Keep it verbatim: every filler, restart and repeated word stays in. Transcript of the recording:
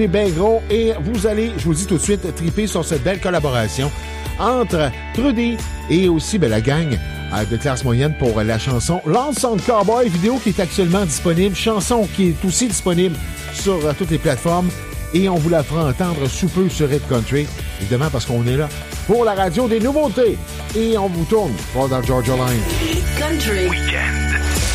Ben gros, et vous allez, je vous dis tout de suite, triper sur cette belle collaboration entre Trudy et aussi ben, la gang euh, de classe moyenne pour la chanson L'Ensemble Cowboy, vidéo qui est actuellement disponible, chanson qui est aussi disponible sur euh, toutes les plateformes, et on vous la fera entendre sous peu sur Hit Country, évidemment parce qu'on est là pour la radio des nouveautés, et on vous tourne pour dans Georgia Line. Hit Country. Weekend.